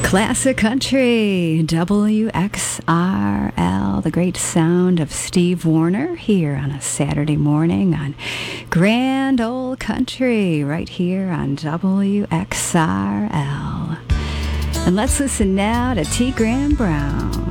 Classic Country, WXRL, the great sound of Steve Wariner here on a Saturday morning on Grand Old Country, right here on WXRL. And let's listen now to T. Graham Brown.